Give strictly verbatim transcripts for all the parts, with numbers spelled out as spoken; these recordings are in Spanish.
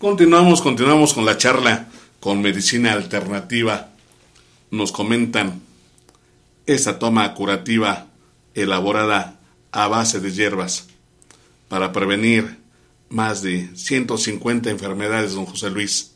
Continuamos, continuamos con la charla con medicina alternativa. Nos comentan esta toma curativa elaborada a base de hierbas para prevenir más de ciento cincuenta enfermedades, don José Luis.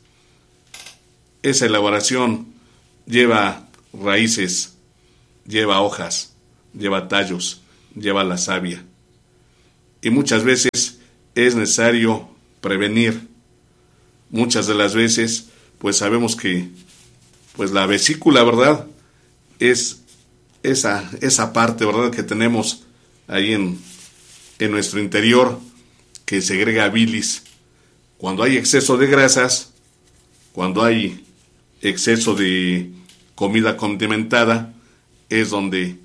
Esa elaboración lleva raíces, lleva hojas, lleva tallos, lleva la savia. Y muchas veces es necesario prevenir. Muchas de las veces, pues sabemos que pues la vesícula, ¿verdad? Es esa, esa parte, ¿verdad?, que tenemos ahí en, en nuestro interior, que segrega bilis. Cuando hay exceso de grasas, cuando hay exceso de comida condimentada, es donde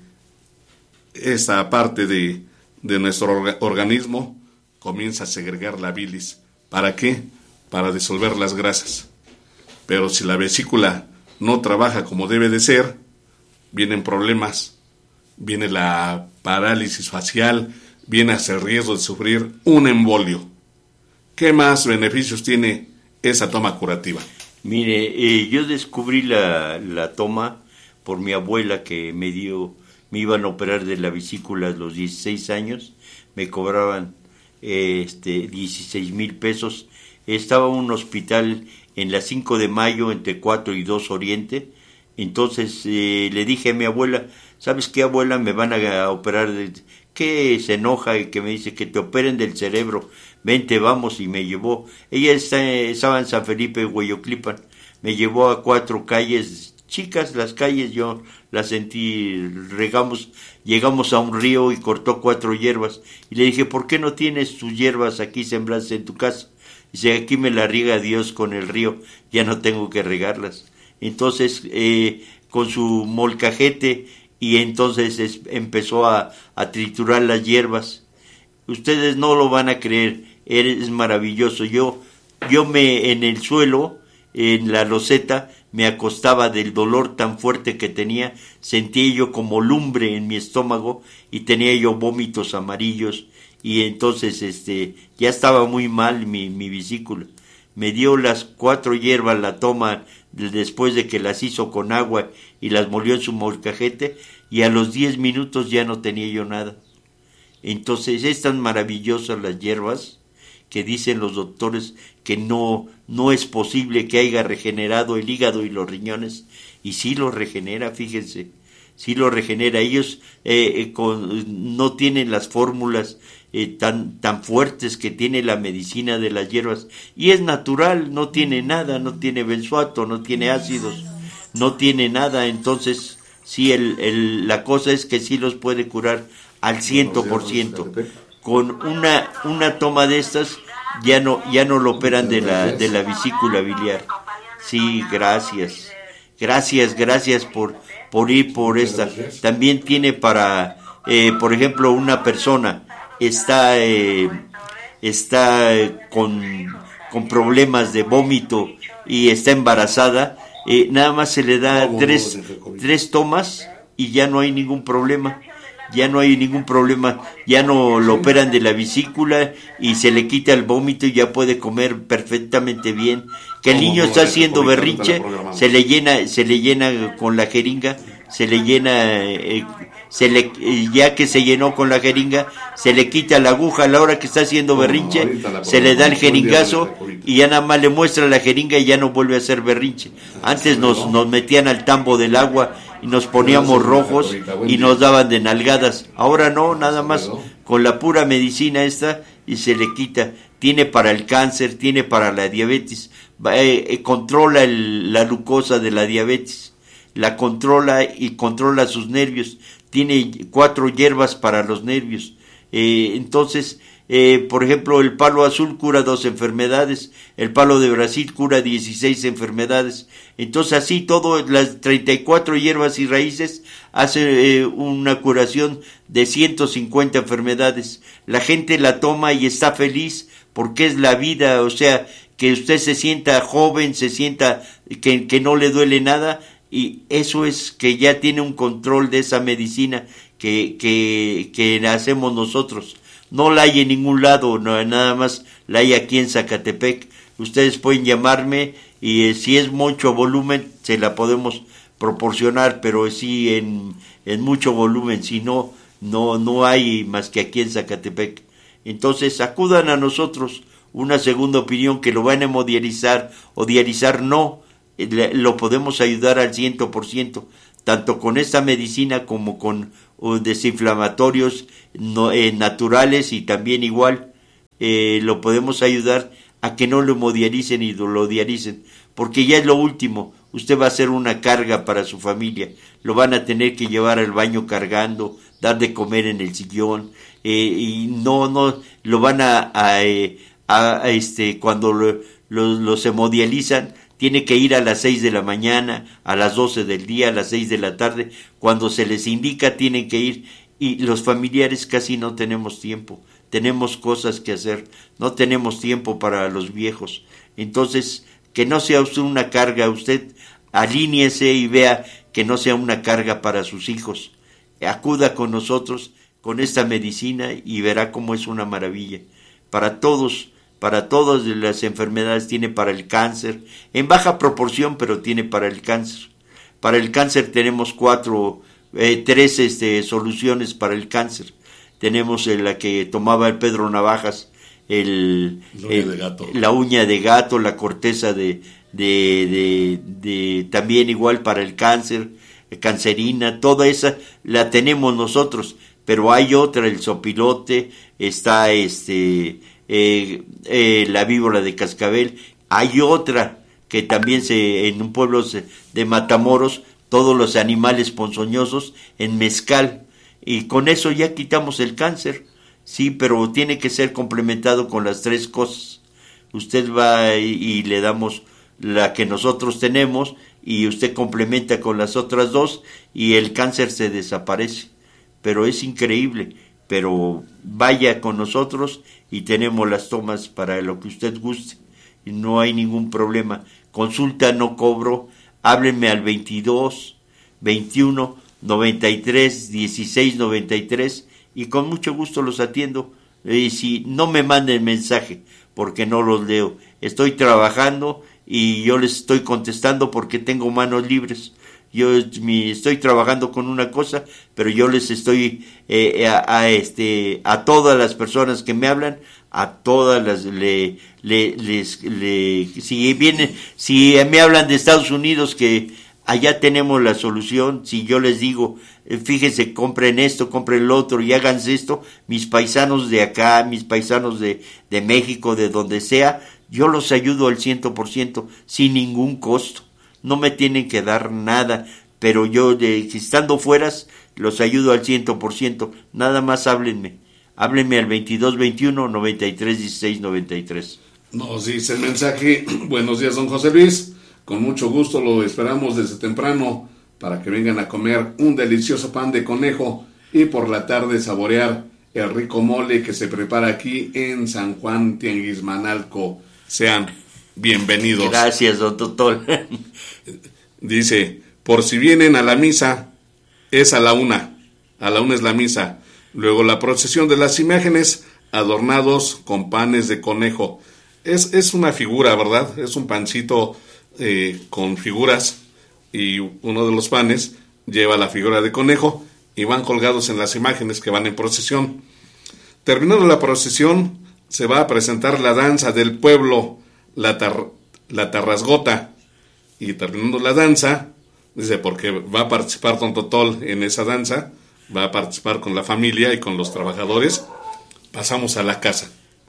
esa parte de, de nuestro orga, organismo comienza a segregar la bilis. ¿Para qué? Para disolver las grasas. Pero si la vesícula no trabaja como debe de ser, vienen problemas, viene la parálisis facial, viene a ser riesgo de sufrir un embolio. ¿Qué más beneficios tiene esa toma curativa? Mire, eh, yo descubrí la, la toma por mi abuela, que me dio, me iban a operar de la vesícula a los dieciséis años, me cobraban eh, este, dieciséis mil pesos. Estaba en un hospital en la cinco de mayo entre cuatro y dos Oriente. Entonces eh, le dije a mi abuela, ¿sabes qué, abuela? Me van a operar de... que se enoja y que me dice que te operen del cerebro, vente, vamos, y me llevó. Ella está, estaba en San Felipe, Hueyoclipan, me llevó a cuatro calles chicas, las calles yo las sentí, regamos, llegamos a un río y cortó cuatro hierbas, y le dije, ¿por qué no tienes tus hierbas aquí sembradas en tu casa? Dice, aquí me la riega Dios con el río, ya no tengo que regarlas. Entonces, eh, con su molcajete, y entonces es, empezó a, a triturar las hierbas. Ustedes no lo van a creer, es maravilloso. Yo, yo me en el suelo, en la loseta, me acostaba del dolor tan fuerte que tenía, sentía yo como lumbre en mi estómago y tenía yo vómitos amarillos, y entonces este ya estaba muy mal mi, mi vesícula. Me dio las cuatro hierbas, la toma después de que las hizo con agua y las molió en su molcajete, y a los diez minutos ya no tenía yo nada. Entonces es tan maravillosas las hierbas que dicen los doctores que no, no es posible que haya regenerado el hígado y los riñones, y sí lo regenera, fíjense, sí lo regenera. Ellos eh, eh, con, no tienen las fórmulas eh, tan, tan fuertes que tiene la medicina de las hierbas, y es natural, no tiene nada, no tiene benzoato, no tiene ácidos, no tiene nada. Entonces sí, el, el, la cosa es que sí los puede curar al ciento por ciento. Con una, una toma de estas ya no, ya no lo operan de la, de la vesícula biliar. Sí, gracias. Gracias, gracias por, por ir por esta. También tiene para, eh, por ejemplo, una persona está, eh, está eh, con, con problemas de vómito y está embarazada, eh, nada más se le da tres, tres tomas y ya no hay ningún problema. Ya no hay ningún problema, ya no lo operan de la vesícula y se le quita el vómito y ya puede comer perfectamente bien. Que el niño está haciendo berrinche, se le llena, se le llena con la jeringa, se le llena, eh, se le, ya que se llenó con la jeringa, se le quita la aguja a la hora que está haciendo berrinche, se le da el jeringazo y ya nada más le muestra la jeringa y ya no vuelve a hacer berrinche. Antes nos, nos metían al tambo del agua y nos poníamos rojos y nos daban de nalgadas. Ahora no, nada más con la pura medicina esta y se le quita. Tiene para el cáncer, tiene para la diabetes, eh, eh, controla el, la glucosa de la diabetes, la controla y controla sus nervios. Tiene cuatro hierbas para los nervios. Eh, entonces, eh, por ejemplo, el palo azul cura dos enfermedades, el palo de Brasil cura dieciséis enfermedades. Entonces, así todo, las treinta y cuatro hierbas y raíces hace eh, una curación de ciento cincuenta enfermedades. La gente la toma y está feliz porque es la vida, o sea, que usted se sienta joven, se sienta que, que no le duele nada, y eso es que ya tiene un control de esa medicina que, que, que hacemos nosotros. No la hay en ningún lado, no, nada más la hay aquí en Zacatepec. Ustedes pueden llamarme y eh, si es mucho volumen se la podemos proporcionar, pero sí en, en mucho volumen, si no, no, no hay más que aquí en Zacatepec. Entonces acudan a nosotros, una segunda opinión, que lo van a hemodializar o dializar, no, lo podemos ayudar al ciento por ciento, tanto con esta medicina como con uh, desinflamatorios no, eh, naturales, y también igual eh, lo podemos ayudar a que no lo hemodialicen y lo dialicen, porque ya es lo último. Usted va a ser una carga para su familia, lo van a tener que llevar al baño cargando, dar de comer en el sillón, eh, y no, no, lo van a, a, a, a este, cuando lo, lo, los hemodializan, tiene que ir a las seis de la mañana, a las doce del día, a las seis de la tarde, cuando se les indica tienen que ir, y los familiares casi no tenemos tiempo, tenemos cosas que hacer, no tenemos tiempo para los viejos. Entonces, que no sea usted una carga, usted alíñese y vea que no sea una carga para sus hijos. Acuda con nosotros con esta medicina y verá cómo es una maravilla. Para todos, para todas las enfermedades, tiene para el cáncer, en baja proporción, pero tiene para el cáncer. Para el cáncer tenemos cuatro, eh, tres este, soluciones para el cáncer. Tenemos eh, la que tomaba el Pedro Navajas, el, la, uña el, de gato. la uña de gato, la corteza de, de, de, de, también igual para el cáncer, cancerina, toda esa la tenemos nosotros, pero hay otra, el sopilote, está este eh, eh, la víbora de cascabel, hay otra que también se en un pueblo de Matamoros, todos los animales ponzoñosos en mezcal, y con eso ya quitamos el cáncer. Sí, pero tiene que ser complementado con las tres cosas. Usted va y, y le damos la que nosotros tenemos y usted complementa con las otras dos y el cáncer se desaparece. Pero es increíble. Pero vaya con nosotros y tenemos las tomas para lo que usted guste. Y no hay ningún problema. Consulta no cobro. Háblenme al veintidós, veintiuno, noventa y tres, dieciséis, noventa y tres. Y con mucho gusto los atiendo. Y si no me manden mensaje, porque no los leo. Estoy trabajando y yo les estoy contestando porque tengo manos libres. Yo mi, estoy trabajando con una cosa, pero yo les estoy eh, a, a este a todas las personas que me hablan, a todas las le, le les le si vienen, si me hablan de Estados Unidos, que allá tenemos la solución. Si yo les digo, fíjense, compren esto, compren lo otro y háganse esto, mis paisanos de acá, mis paisanos de, de México, de donde sea, yo los ayudo al ciento por ciento sin ningún costo. No me tienen que dar nada, pero yo, de, estando fueras, los ayudo al ciento por ciento. Nada más háblenme. Háblenme al veintidós, veintiuno, noventa y tres, dieciséis, noventa y tres. Nos dice el mensaje: buenos días, don José Luis. Con mucho gusto lo esperamos desde temprano para que vengan a comer un delicioso pan de conejo y por la tarde saborear el rico mole que se prepara aquí en San Juan Tianguismanalco. Sean bienvenidos. Gracias, don Totol. Dice, por si vienen a la misa, es a la una. A la una es la misa. Luego la procesión de las imágenes adornados con panes de conejo. Es, es una figura, ¿verdad? Es un pancito eh, con figuras y uno de los panes lleva la figura de conejo y van colgados en las imágenes que van en procesión. Terminando la procesión, se va a presentar la danza del pueblo, la, tar, la tarrasgota. Y terminando la danza, dice, porque va a participar don Totol en esa danza, va a participar con la familia y con los trabajadores, pasamos a la casa.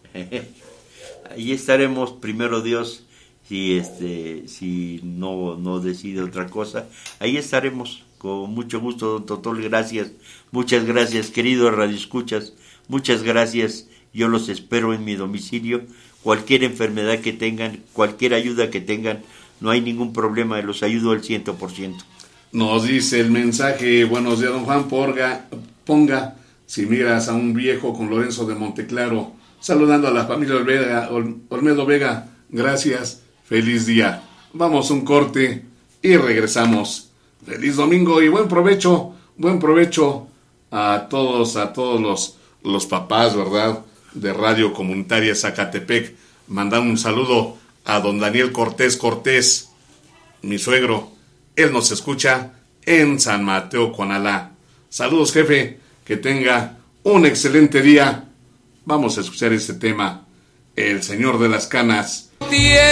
Ahí estaremos, primero Dios, si este si no, no decide otra cosa, ahí estaremos, con mucho gusto, don Totol. Gracias, muchas gracias, querido Radio Escuchas, muchas gracias. Yo los espero en mi domicilio. Cualquier enfermedad que tengan, cualquier ayuda que tengan, no hay ningún problema, los ayudo al ciento por ciento. Nos dice el mensaje: buenos días, don Juan, porga, ponga, si miras a un viejo con Lorenzo de Monteclaro, saludando a la familia Olvega, Ol, Olmedo Vega, gracias, feliz día. Vamos a un corte y regresamos. Feliz domingo y buen provecho, buen provecho a todos, a todos los, los papás, ¿verdad? de Radio Comunitaria Zacatepec. Mandar un saludo a don Daniel Cortés Cortés, mi suegro. Él nos escucha en San Mateo, Conalá. Saludos, jefe, que tenga un excelente día. Vamos a escuchar este tema, El Señor de las Canas.